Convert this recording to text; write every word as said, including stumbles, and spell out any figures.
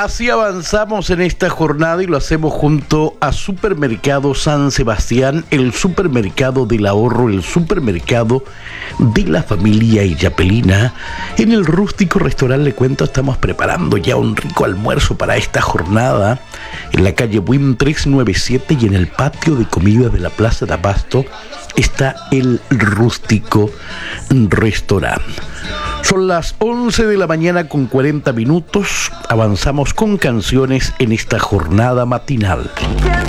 Así avanzamos en esta jornada y lo hacemos junto a Supermercado San Sebastián, el supermercado del ahorro, el supermercado de la familia Illapelina. En el rústico restaurante, le cuento, estamos preparando ya un rico almuerzo para esta jornada en la calle Buin trescientos noventa y siete, y en el patio de comida de la Plaza de Abasto está el rústico restaurante. Son las once de la mañana con cuarenta minutos. Avanzamos con canciones en esta jornada matinal.